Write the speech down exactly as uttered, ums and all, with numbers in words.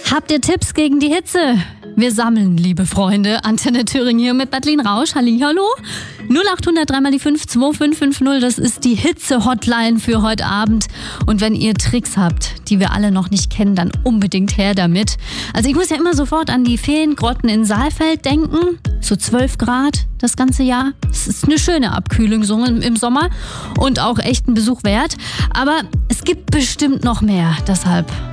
Habt ihr Tipps gegen die Hitze? Wir sammeln, liebe Freunde. Antenne Thüringen hier mit Madeleine Rausch. Hallihallo. null acht hundert drei mal die fünf zwei fünf fünf null, das ist die Hitze-Hotline für heute Abend. Und wenn ihr Tricks habt, die wir alle noch nicht kennen, dann unbedingt her damit. Also ich muss ja immer sofort an die Feengrotten in Saalfeld denken. So zwölf Grad das ganze Jahr. Es ist eine schöne Abkühlung so im Sommer und auch echt einen Besuch wert. Aber es gibt bestimmt noch mehr. Deshalb